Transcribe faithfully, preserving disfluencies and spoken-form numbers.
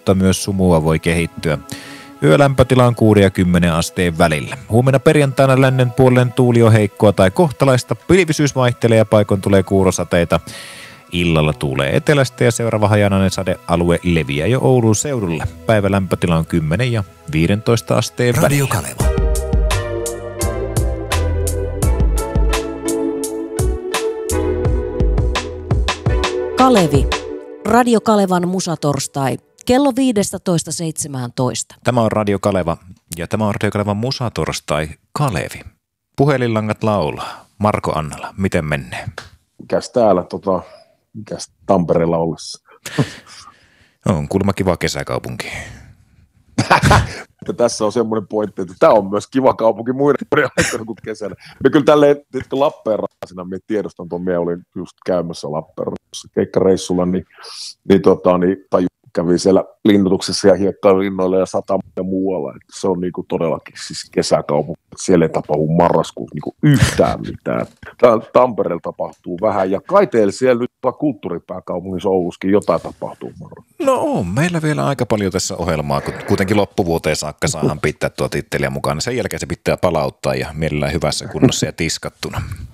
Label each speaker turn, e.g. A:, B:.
A: mutta myös sumua voi kehittyä. Yölämpötila on kuuden ja kymmenen asteen välillä. Huomenna perjantaina lännen puolen tuuli on heikkoa tai kohtalaista. Pilvisyys vaihtelee ja paikoin tulee kuurosateita. Illalla tuulee etelästä ja seuraava hajanainen sadealue leviää jo Oulun seudulle. Päivälämpötila on kymmenen ja viisitoista asteen
B: Radio
A: välillä.
B: Kaleva.
C: Kalevi. Radio Kalevan musatorstai. Kello viisitoista seitsemäntoista.
A: Tämä on Radio Kaleva ja tämä on Radio Kalevan musatorstai Kalevi. Puhelinlangat laulaa. Marko Annala, miten menee?
D: Mikäs täällä, tota, mikäs Tampereella ollessa?
A: On kuulemma kiva kesäkaupunki.
D: Tässä on semmoinen pointti, että tämä on myös kiva kaupunki muiden aikoina kuin kesällä. Me kyllä tälleen, kun Lappeenrannassa, me tiedostan tuon, minä olin just käymässä Lappeenrannassa keikkareissulla, niin, niin, tota, niin tai kävin siellä linnutuksessa ja hiekkalinnoilla ja satama ja muualla. Että se on niinku todellakin siis kesäkaupunki. Siellä ei tapahdu marraskuussa niinku yhtään mitään. Täällä Tampereella tapahtuu vähän ja kai teillä siellä nyt kulttuuripääkaupungissa Oulussakin jotain tapahtuu marraskuussa.
A: No on meillä vielä aika paljon tässä ohjelmaa, kun kuitenkin loppuvuoteen saakka saadaan pitää tuo titteliä mukaan. Sen jälkeen se pitää palauttaa ja mielellään hyvässä kunnossa ja tiskattuna.